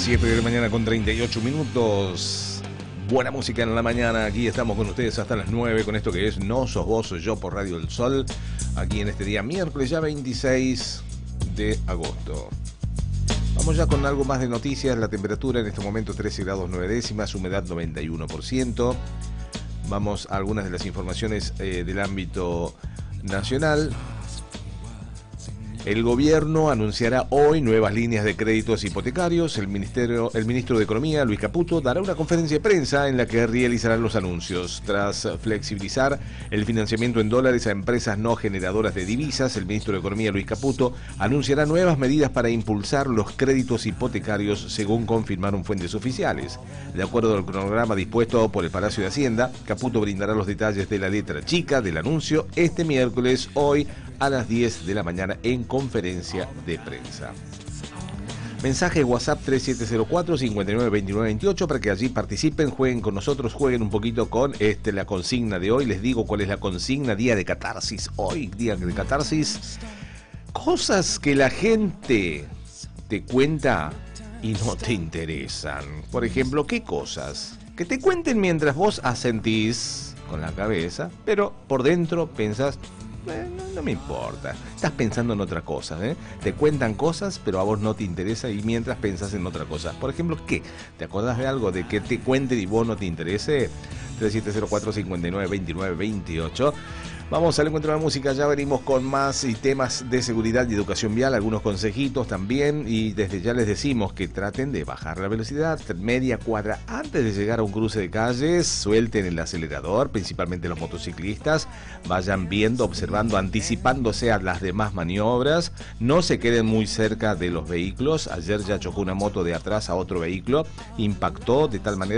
7 de la mañana con 38 minutos. Buena música en la mañana. Aquí estamos con ustedes hasta las 9 con esto que es No Sos Vos, Soy Yo por Radio del Sol. Aquí en este día miércoles ya 26 de agosto. Vamos ya con algo más de noticias. La temperatura en este momento 13 grados 9 décimas, humedad 91%. Vamos a algunas de las informaciones del ámbito nacional. El gobierno anunciará hoy nuevas líneas de créditos hipotecarios. El ministro de Economía, Luis Caputo, dará una conferencia de prensa en la que realizarán los anuncios. Tras flexibilizar el financiamiento en dólares a empresas no generadoras de divisas, el ministro de Economía, Luis Caputo, anunciará nuevas medidas para impulsar los créditos hipotecarios, según confirmaron fuentes oficiales. De acuerdo al cronograma dispuesto por el Palacio de Hacienda, Caputo brindará los detalles de la letra chica del anuncio este miércoles, hoy, a las 10 de la mañana en conferencia de prensa. Mensaje WhatsApp 3704-592928 para que allí participen, jueguen con nosotros, jueguen un poquito con la consigna de hoy. Les digo cuál es la consigna, día de catarsis. Hoy, día de catarsis. Cosas que la gente te cuenta y no te interesan. Por ejemplo, ¿qué cosas? Que te cuenten mientras vos asentís con la cabeza, pero por dentro pensás... No me importa, estás pensando en otra cosa, ¿eh? Te cuentan cosas, pero a vos no te interesa y mientras pensás en otra cosa. Por ejemplo, ¿qué? ¿Te acordás de algo de que te cuenten y vos no te interese? 3704-592928. Vamos al encuentro de la música, ya venimos con más y temas de seguridad y educación vial, algunos consejitos también, y desde ya les decimos que traten de bajar la velocidad, media cuadra antes de llegar a un cruce de calles, suelten el acelerador, principalmente los motociclistas, vayan viendo, observando, anticipándose a las demás maniobras, no se queden muy cerca de los vehículos. Ayer ya chocó una moto de atrás a otro vehículo, impactó de tal manera